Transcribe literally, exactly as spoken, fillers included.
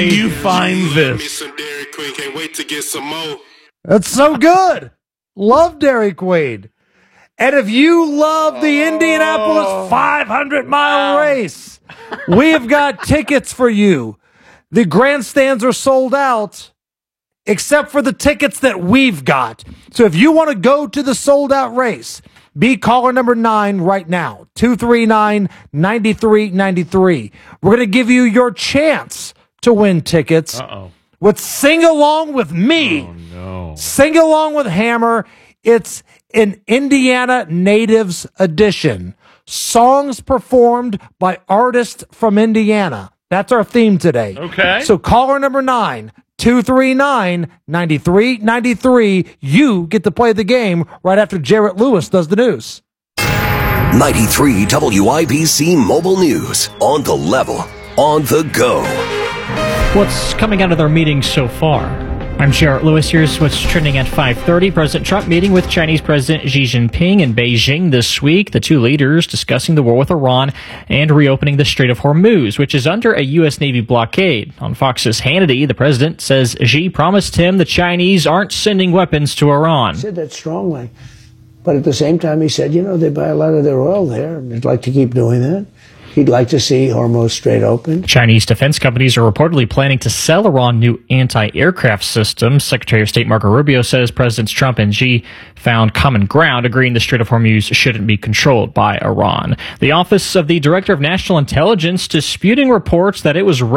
you find this? That's so good. Love Dairy Queen. And if you love the Indianapolis five hundred mile race, we have got tickets for you. The grandstands are sold out, except for the tickets that we've got. So if you want to go to the sold-out race, be caller number nine right now, two three nine, nine three nine three. We're going to give you your chance to win tickets Uh-oh. with Sing Along with Me. Oh, no. Sing Along with Hammer. It's an Indiana Natives edition. Songs performed by artists from Indiana. That's our theme today. Okay. So caller number nine, two three nine, nine three nine three. You get to play the game right after Jarrett Lewis does the news. ninety-three W I B C Mobile News. On the level. On the go. What's coming out of their meeting so far? I'm Jarrett Lewis. Here's what's trending at five thirty. President Trump meeting with Chinese President Xi Jinping in Beijing this week. The two leaders discussing the war with Iran and reopening the Strait of Hormuz, which is under a U S Navy blockade. On Fox's Hannity, the president says Xi promised him the Chinese aren't sending weapons to Iran. He said that strongly. But at the same time, he said, you know, they buy a lot of their oil there, and they'd like to keep doing that. He'd like to see Hormuz Strait open. Chinese defense companies are reportedly planning to sell Iran new anti-aircraft systems. Secretary of State Marco Rubio says Presidents Trump and Xi found common ground, agreeing the Strait of Hormuz shouldn't be controlled by Iran. The Office of the Director of National Intelligence disputing reports that it was